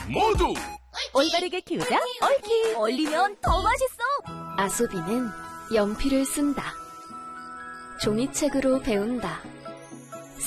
모두 올바르게 키우자 얽히. 얼리면 더 맛있어. 아소비는 연필을 쓴다. 종이책으로 배운다.